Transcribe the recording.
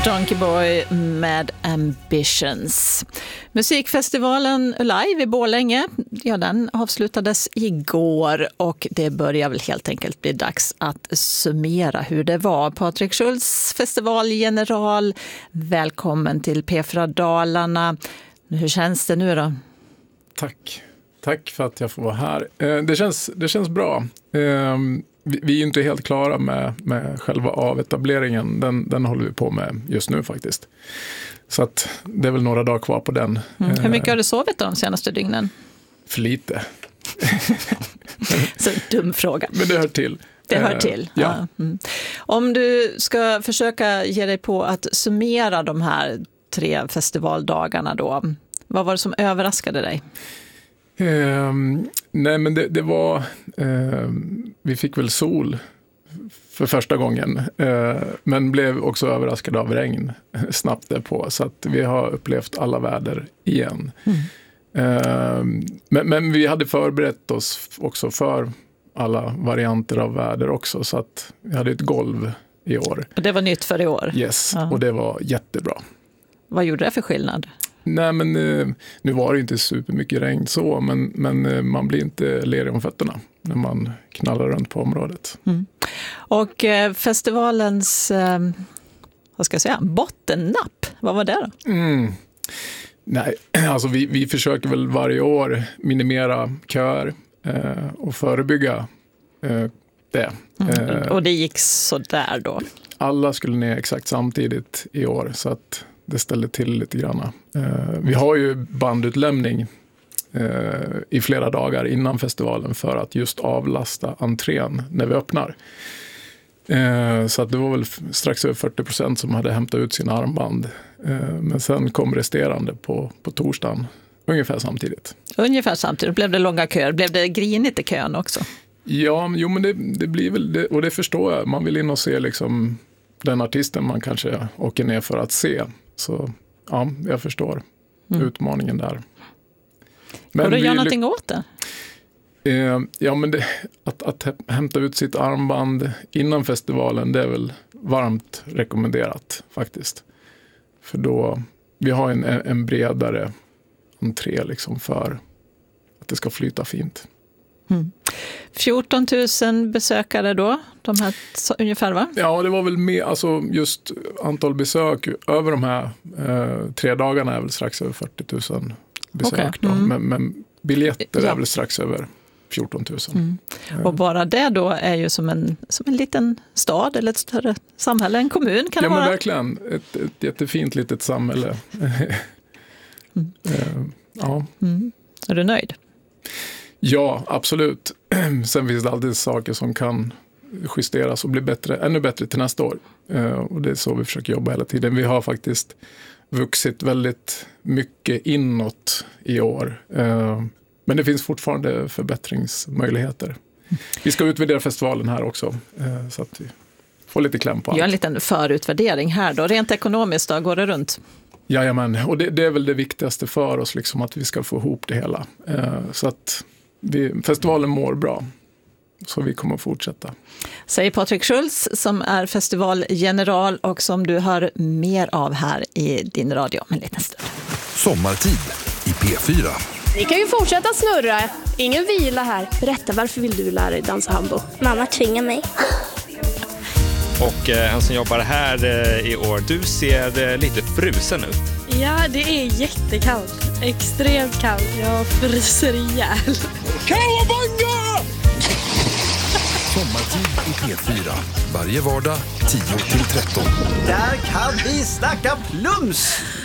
Donkey Boy med Ambitions. Musikfestivalen Live i Borlänge, ja, den avslutades igår och det börjar väl helt enkelt bli dags att summera hur det var. Patrik Schultz, festivalgeneral, välkommen till P4 Dalarna. Hur känns det nu då? Tack för att jag får vara här. Det känns bra. Vi är ju inte helt klara med själva avetableringen. Den håller vi på med just nu faktiskt. Så att det är väl några dagar kvar på den. Hur mycket har du sovit de senaste dygnen? För lite. Så dum fråga. Men det hör till. Det hör till. Ja. Mm. Om du ska försöka ge dig på att summera de här 3 festivaldagarna då. Vad var det som överraskade dig? Nej, men det var vi fick väl sol för första gången, men blev också överraskade av regn snabbt därpå, så att vi har upplevt alla väder igen. Men vi hade förberett oss också för alla varianter av väder också, så att vi hade ett golv i år. Och det var nytt för i år? Yes, och det var jättebra. Vad gjorde det för skillnad? Nej, men nu var det inte supermycket regn så, men man blir inte lerig om fötterna när man knallar runt på området. Och festivalens, vad ska jag säga, bottennapp, vad var det då? Nej, alltså vi försöker väl varje år minimera köer och förebygga det. Och det gick så där då? Alla skulle ner exakt samtidigt i år, så att det ställer till lite grann. Vi har ju bandutlämning i flera dagar innan festivalen för att just avlasta entrén när vi öppnar. Så att det var väl strax över 40% som hade hämtat ut sina armband. Men sen kom resterande på torsdagen ungefär samtidigt. Ungefär samtidigt. Blev det långa köer? Blev det grinigt i kön också? Ja, jo, men det blir väl det, och det förstår jag. Man vill in och se liksom den artisten man kanske åker ner för att se. Så ja, jag förstår utmaningen där. Men och du gör någonting åt det? Ja, men att hämta ut sitt armband innan festivalen, det är väl varmt rekommenderat faktiskt. För då, vi har en bredare entré liksom för att det ska flyta fint. 14 000 besökare då, de här ungefär, va? Ja, det var väl mer, alltså just antal besök över de här 3 dagarna är väl strax över 40 000 besök. Då. Men biljetter är väl strax över 14 000. Och bara det då är ju som en liten stad eller ett större samhälle, en kommun kan det vara. Ja, men verkligen. Ett jättefint litet samhälle. Ja. Är du nöjd? Ja, absolut. Sen finns det alltid saker som kan justeras och bli ännu bättre till nästa år. Och det är så vi försöker jobba hela tiden. Vi har faktiskt vuxit väldigt mycket inåt i år. Men det finns fortfarande förbättringsmöjligheter. Vi ska utvärdera festivalen här också, så att vi får lite kläm på allt. Gör en liten förutvärdering här då. Rent ekonomiskt då, går det runt? Jajamän, och det är väl det viktigaste för oss, liksom, att vi ska få ihop det hela. Så att festivalen mår bra. Så vi kommer att fortsätta. Säger Patrik Schultz som är festivalgeneral och som du hör mer av här i din radio om en liten stund. Sommartid i P4. Ni kan ju fortsätta snurra. Ingen vila här. Berätta, varför vill du lära dig dansa hambo? Mamma tvingar mig. Och han som jobbar här i år, du ser lite frusen ut. Ja, det är jättekallt. Extremt kallt. Jag fryser ihjäl. Kawabanga! Sommartid i P4. Varje vardag 10-13. Där kan vi snacka plums!